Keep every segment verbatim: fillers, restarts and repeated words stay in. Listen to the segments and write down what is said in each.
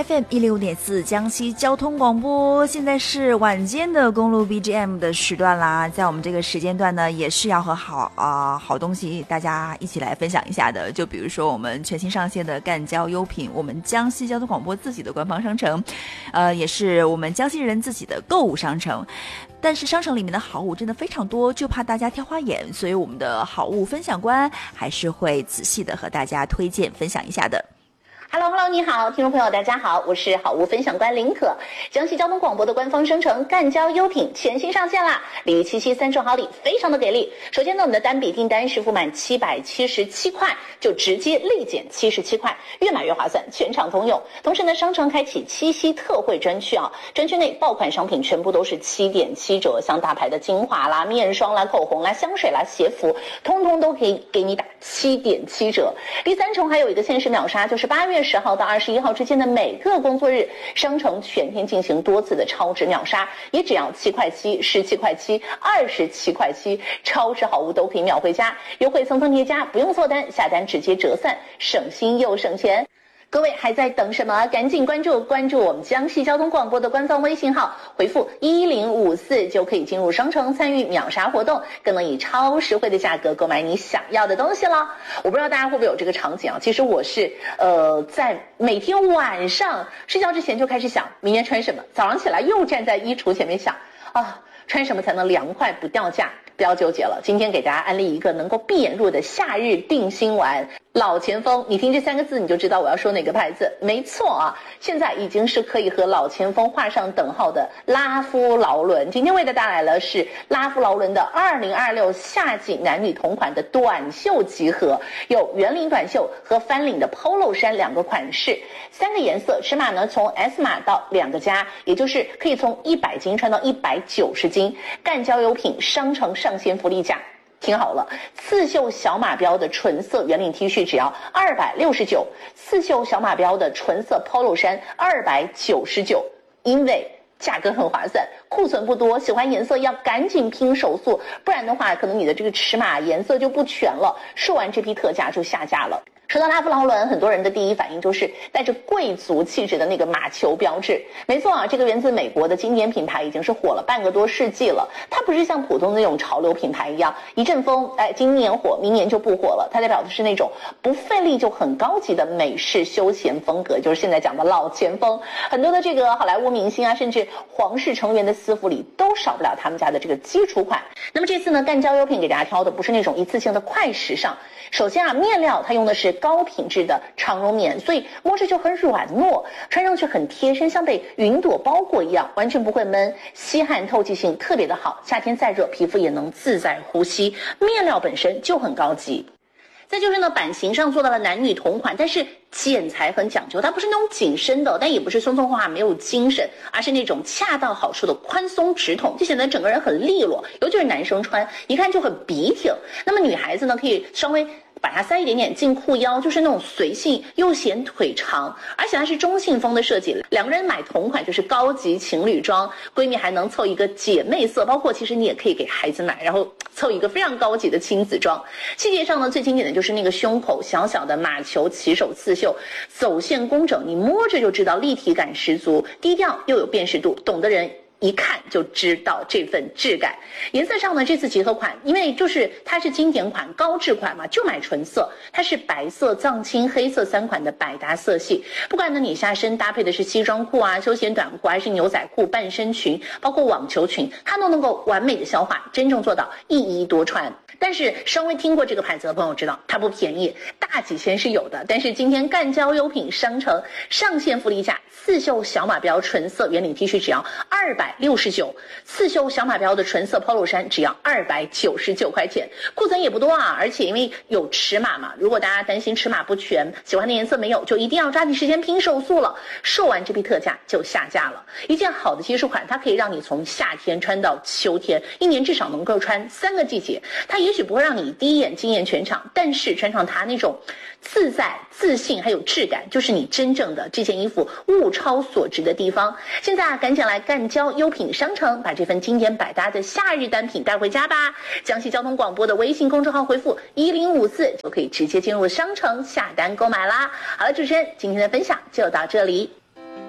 F M 一零五点四江西交通广播，现在是晚间的公路 B G M 的时段啦。在我们这个时间段呢，也是要和好啊、呃、好东西大家一起来分享一下的。就比如说我们全新上线的干交优品，我们江西交通广播自己的官方商城，呃，也是我们江西人自己的购物商城。但是商城里面的好物真的非常多，就怕大家挑花眼，所以我们的好物分享官还是会仔细的和大家推荐分享一下的。 Hello Hello， 你好，听众朋友大家好，我是好物分享官林可。江西交通广播的官方商城干交优品全新上线啦！礼遇七夕三重好礼，非常的给力。首先呢，我们的单笔订单是付满七百七十七块，就直接立减七十七块，越买越划算，全场通用。同时呢，商城开启七夕特惠专区啊，专区内爆款商品全部都是七点七折，像大牌的精华啦、面霜啦、口红啦、香水啦、鞋服，通通都可以给你打七点七折。第三重还有一个限时秒杀，就是八月十号到二十一号之间的每个工作日，商城全天进行多次的超值秒杀，也只要七块七、十七块七、二十七块七，超值好物都可以秒回家，优惠层层叠加，不用凑单，下单直接折算，省心又省钱。各位还在等什么？赶紧关注关注我们江西交通广播的官方微信号，回复一零五四就可以进入商城参与秒杀活动，更能以超实惠的价格购买你想要的东西了。我不知道大家会不会有这个场景啊？其实我是呃在每天晚上睡觉之前就开始想明天穿什么，早上起来又站在衣橱前面想啊，穿什么才能凉快不掉价？不要纠结了，今天给大家安利一个能够闭眼入的夏日定心丸。老前锋，你听这三个字你就知道我要说哪个牌子。没错啊，现在已经是可以和老前锋画上等号的拉夫劳伦。今天为大家带来了是拉夫劳伦的二零二六夏季男女同款的短袖集合，有圆领短袖和翻领的 polo 衫两个款式，三个颜色，尺码呢从 S 码到两个加，也就是可以从一百斤穿到一百九十斤。干交优品商城上线福利价。听好了，刺绣小马标的纯色圆领 T 恤只要二百六十九，刺绣小马标的纯色 polo 衫二百九十九，因为价格很划算，库存不多，喜欢颜色要赶紧拼手速，不然的话可能你的这个尺码颜色就不全了，售完这批特价就下架了。说到拉夫劳伦，很多人的第一反应就是带着贵族气质的那个马球标志。没错啊，这个源自美国的经典品牌已经是火了半个多世纪了。它不是像普通的那种潮流品牌一样，一阵风，哎，今年火，明年就不火了。它代表的是那种不费力就很高级的美式休闲风格，就是现在讲的老前锋。很多的这个好莱坞明星啊，甚至皇室成员的私服里都少不了他们家的这个基础款。那么这次呢，干交优品给大家挑的不是那种一次性的快时尚。首先啊，面料它用的是高品质的长绒棉，所以摸着就很软糯，穿上去很贴身，像被云朵包裹一样，完全不会闷，吸汗透气性特别的好，夏天再热皮肤也能自在呼吸，面料本身就很高级。再就是呢，版型上做到了男女同款，但是剪裁很讲究，它不是那种紧身的，但也不是松松垮垮没有精神，而是那种恰到好处的宽松直筒，就显得整个人很利落，尤其是男生穿一看就很笔挺。那么女孩子呢，可以稍微把它塞一点点进裤腰，就是那种随性又显腿长，而且它是中性风的设计，两个人买同款就是高级情侣装，闺蜜还能凑一个姐妹色，包括其实你也可以给孩子买，然后凑一个非常高级的亲子装。细节上呢，最经典的就是那个胸口小小的马球起手刺绣，走线工整，你摸着就知道立体感十足，低调又有辨识度，懂的人一看就知道这份质感。颜色上呢，这次集合款因为就是它是经典款高质款嘛，就买纯色，它是白色藏青黑色三款的百搭色系。不管呢你下身搭配的是西装裤啊、休闲短裤还是牛仔裤、半身裙，包括网球裙，它都能够完美的消化，真正做到一衣多穿。但是稍微听过这个牌子的朋友知道它不便宜，大几千是有的。但是今天干交优品商城上线福利价，刺绣小马标纯色圆领 T 恤只要二百六十九，刺绣小马标的纯色 polo 衫只要二百九十九块钱，库存也不多啊，而且因为有尺码嘛，如果大家担心尺码不全，喜欢的颜色没有，就一定要抓紧时间拼手速了，售完这批特价就下架了。一件好的基础款，它可以让你从夏天穿到秋天，一年至少能够穿三个季节。它也许不会让你第一眼惊艳全场，但是穿上它那种自在、自信还有质感，就是你真正的这件衣服物超所值的地方。现在啊，赶紧来干交优品商城，把这份经典百搭的夏日单品带回家吧。江西交通广播的微信公众号回复一零五四就可以直接进入商城下单购买啦。好了，主持人今天的分享就到这里。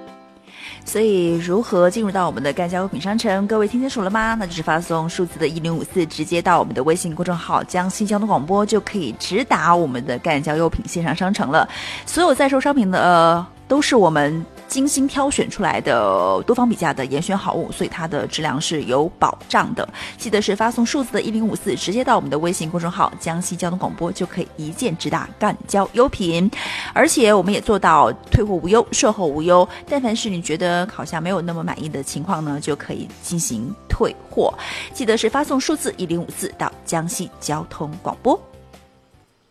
所以如何进入到我们的干胶用品商城，各位听清楚了吗？那就是发送数字的一零五四，直接到我们的微信公众号江西交通广播，就可以直达我们的干胶用品线上商城了。所有在售商品的、呃、都是我们精心挑选出来的多方比价的严选好物，所以它的质量是有保障的。记得是发送数字的一零五四，直接到我们的微信公众号江西交通广播，就可以一键直达干胶优品。而且我们也做到退货无忧，售后无忧，但凡是你觉得好像没有那么满意的情况呢，就可以进行退货。记得是发送数字一零五四到江西交通广播。